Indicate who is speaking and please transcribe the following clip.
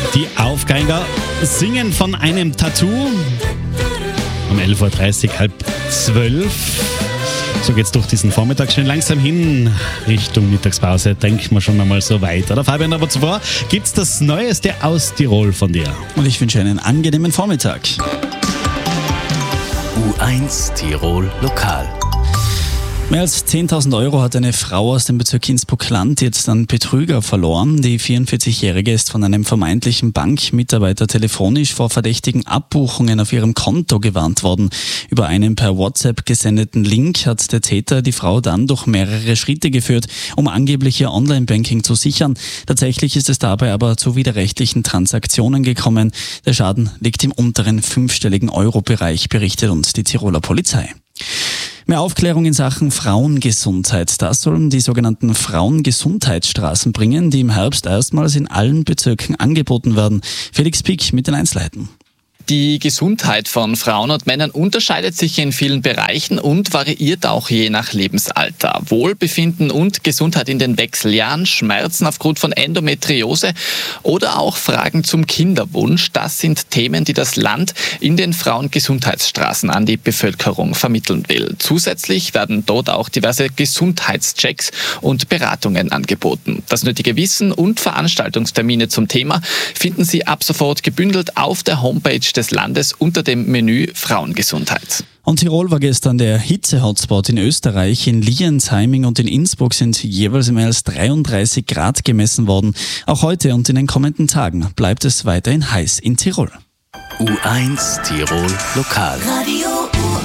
Speaker 1: Die Aufgeiger singen von einem Tattoo. Um 11.30 Uhr, 11:30. So geht's durch diesen Vormittag schön langsam hin Richtung Mittagspause. Denken wir schon einmal so weiter. Oder Fabian, aber zuvor gibt's das Neueste aus Tirol von dir.
Speaker 2: Und ich wünsche einen angenehmen Vormittag.
Speaker 3: U1 Tirol Lokal.
Speaker 2: Mehr als 10.000 Euro hat eine Frau aus dem Bezirk Innsbruck-Land jetzt an Betrüger verloren. Die 44-Jährige ist von einem vermeintlichen Bankmitarbeiter telefonisch vor verdächtigen Abbuchungen auf ihrem Konto gewarnt worden. Über einen per WhatsApp gesendeten Link hat der Täter die Frau dann durch mehrere Schritte geführt, um angeblich ihr Online-Banking zu sichern. Tatsächlich ist es dabei aber zu widerrechtlichen Transaktionen gekommen. Der Schaden liegt im unteren fünfstelligen Euro-Bereich, berichtet uns die Tiroler Polizei. Mehr Aufklärung in Sachen Frauengesundheit. Das sollen die sogenannten Frauengesundheitsstraßen bringen, die im Herbst erstmals in allen Bezirken angeboten werden. Felix Pick mit den Einzelheiten.
Speaker 4: Die Gesundheit von Frauen und Männern unterscheidet sich in vielen Bereichen und variiert auch je nach Lebensalter. Wohlbefinden und Gesundheit in den Wechseljahren, Schmerzen aufgrund von Endometriose oder auch Fragen zum Kinderwunsch, das sind Themen, die das Land in den Frauengesundheitsstraßen an die Bevölkerung vermitteln will. Zusätzlich werden dort auch diverse Gesundheitschecks und Beratungen angeboten. Das nötige Wissen und Veranstaltungstermine zum Thema finden Sie ab sofort gebündelt auf der Homepage des Landes unter dem Menü Frauengesundheit.
Speaker 2: Und Tirol war gestern der Hitze-Hotspot in Österreich. In Lienzeiming und in Innsbruck sind jeweils mehr als 33 Grad gemessen worden. Auch heute und in den kommenden Tagen bleibt es weiterhin heiß in Tirol.
Speaker 3: U1 Tirol Lokal.
Speaker 5: Radio